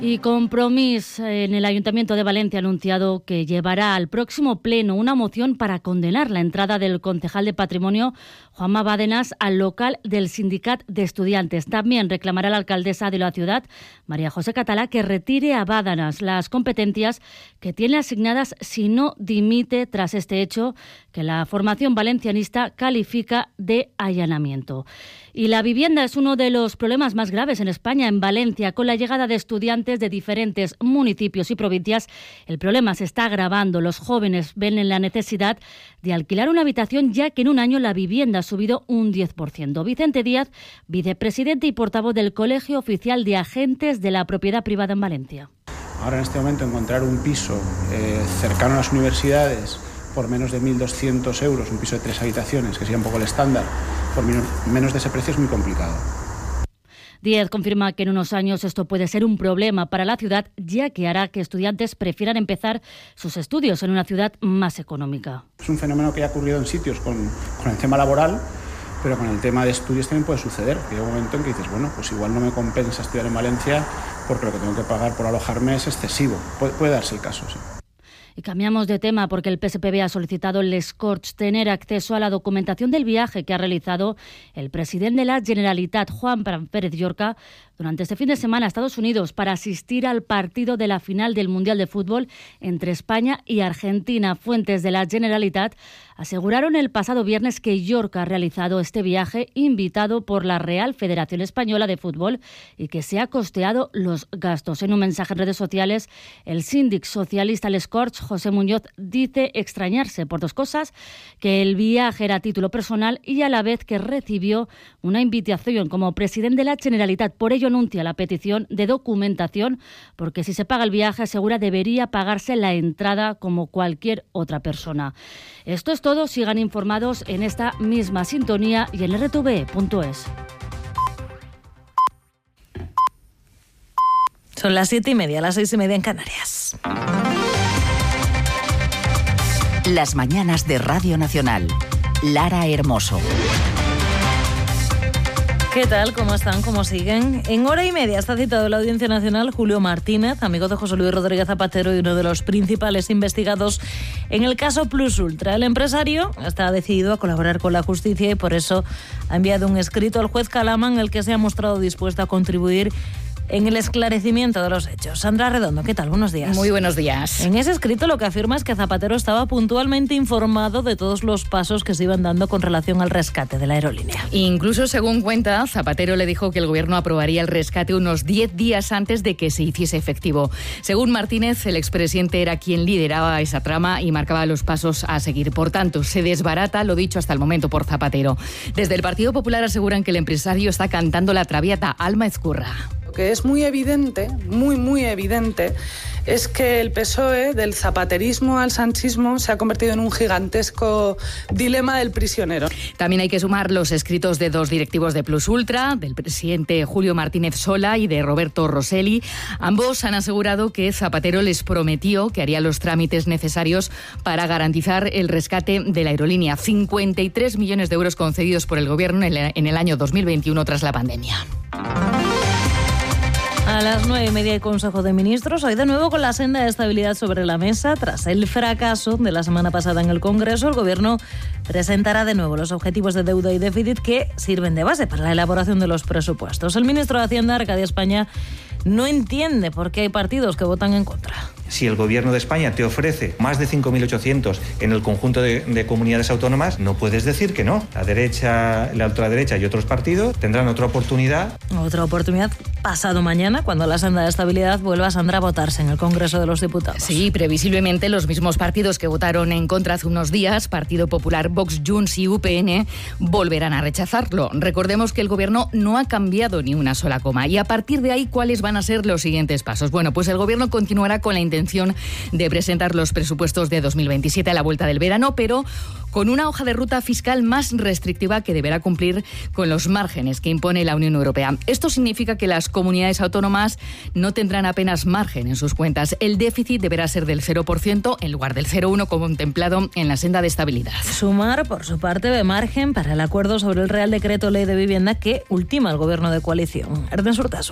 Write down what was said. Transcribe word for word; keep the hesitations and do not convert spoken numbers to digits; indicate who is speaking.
Speaker 1: Y Compromís en el Ayuntamiento de Valencia ha anunciado que llevará al próximo pleno una moción para condenar la entrada del concejal de Patrimonio, Juanma Bárdenas, al local del Sindicat de Estudiantes. También reclamará a la alcaldesa de la ciudad, María José Catalá, que retire a Bárdenas las competencias que tiene asignadas si no dimite tras este hecho que la formación valencianista califica de allanamiento. Y la vivienda es uno de los problemas más graves en España. En Valencia, con la llegada de estudiantes de diferentes municipios y provincias, el problema se está agravando. Los jóvenes ven en la necesidad de alquilar una habitación, ya que en un año la vivienda ha subido un diez por ciento. Vicente Díaz, vicepresidente y portavoz del Colegio Oficial de Agentes de la Propiedad Privada en Valencia.
Speaker 2: Ahora, en este momento, encontrar un piso eh, cercano a las universidades por menos de mil doscientos euros, un piso de tres habitaciones, que sería un poco el estándar, por menos de ese precio es muy complicado.
Speaker 1: Díaz confirma que en unos años esto puede ser un problema para la ciudad, ya que hará que estudiantes prefieran empezar sus estudios en una ciudad más económica.
Speaker 2: Es un fenómeno que ya ha ocurrido en sitios con, con el tema laboral, pero con el tema de estudios también puede suceder. Que llega un momento en que dices, bueno, pues igual no me compensa estudiar en Valencia porque lo que tengo que pagar por alojarme es excesivo. Puede, puede darse el caso, sí.
Speaker 1: Y cambiamos de tema porque el P S P B ha solicitado les Corts tener acceso a la documentación del viaje que ha realizado el presidente de la Generalitat, Juan Pérez Llorca, durante este fin de semana a Estados Unidos para asistir al partido de la final del Mundial de Fútbol entre España y Argentina. Fuentes de la Generalitat aseguraron el pasado viernes que Llorca ha realizado este viaje invitado por la Real Federación Española de Fútbol y que se ha costeado los gastos. En un mensaje en redes sociales, el síndic socialista Les Corts, José Muñoz, dice extrañarse por dos cosas: que el viaje era a título personal y a la vez que recibió una invitación como presidente de la Generalitat. Por ello anuncia la petición de documentación, porque si se paga el viaje, asegura, debería pagarse la entrada como cualquier otra persona. Esto es todo. Sigan informados en esta misma sintonía y en erre te ve punto es.
Speaker 3: Son las siete y media, las seis y media en Canarias.
Speaker 4: Las mañanas de Radio Nacional. Lara Hermoso.
Speaker 3: ¿Qué tal? ¿Cómo están? ¿Cómo siguen? En hora y media está citado en la Audiencia Nacional Julio Martínez, amigo de José Luis Rodríguez Zapatero y uno de los principales investigados en el caso Plus Ultra. El empresario está decidido a colaborar con la justicia y por eso ha enviado un escrito al juez Calama en el que se ha mostrado dispuesto a contribuir en el esclarecimiento de los hechos. Sandra Redondo, ¿qué tal? Buenos días.
Speaker 5: Muy buenos días.
Speaker 3: En ese escrito lo que afirma es que Zapatero estaba puntualmente informado de todos los pasos que se iban dando con relación al rescate de la aerolínea.
Speaker 5: Incluso, según cuenta, Zapatero le dijo que el gobierno aprobaría el rescate unos diez días antes de que se hiciese efectivo. Según Martínez, el expresidente era quien lideraba esa trama y marcaba los pasos a seguir. Por tanto, se desbarata lo dicho hasta el momento por Zapatero. Desde el Partido Popular aseguran que el empresario está cantando la traviata. Alma Ezcurra.
Speaker 6: Lo que es muy evidente, muy, muy evidente, es que el P S O E, del zapaterismo al sanchismo, se ha convertido en un gigantesco dilema del prisionero.
Speaker 5: También hay que sumar los escritos de dos directivos de Plus Ultra, del presidente Julio Martínez Sola y de Roberto Rosselli. Ambos han asegurado que Zapatero les prometió que haría los trámites necesarios para garantizar el rescate de la aerolínea. cincuenta y tres millones de euros concedidos por el gobierno en el año dos mil veintiuno tras la pandemia.
Speaker 3: A las nueve y media hay Consejo de Ministros, hoy de nuevo con la senda de estabilidad sobre la mesa. Tras el fracaso de la semana pasada en el Congreso, el Gobierno presentará de nuevo los objetivos de deuda y déficit que sirven de base para la elaboración de los presupuestos. El ministro de Hacienda, Arcadio España, no entiende por qué hay partidos que votan en contra.
Speaker 7: Si el Gobierno de España te ofrece más de cinco mil ochocientos en el conjunto de, de comunidades autónomas, no puedes decir que no. La derecha, la ultraderecha y otros partidos tendrán otra oportunidad.
Speaker 3: Otra oportunidad pasado mañana, cuando la senda de estabilidad vuelva, Sandra, a votarse en el Congreso de los Diputados.
Speaker 5: Sí, previsiblemente los mismos partidos que votaron en contra hace unos días, Partido Popular, Vox, Junts y U P N, volverán a rechazarlo. Recordemos que el Gobierno no ha cambiado ni una sola coma. Y a partir de ahí, ¿cuáles van a ser los siguientes pasos? Bueno, pues el Gobierno continuará con la intención de presentar los presupuestos de dos mil veintisiete a la vuelta del verano, pero con una hoja de ruta fiscal más restrictiva que deberá cumplir con los márgenes que impone la Unión Europea. Esto significa que las comunidades autónomas no tendrán apenas margen en sus cuentas. El déficit deberá ser del cero por ciento en lugar del cero coma uno por ciento contemplado en la senda de estabilidad.
Speaker 3: Sumar, por su parte, ve margen para el acuerdo sobre el Real Decreto Ley de Vivienda que ultima el Gobierno de coalición. Ernest Urtasun.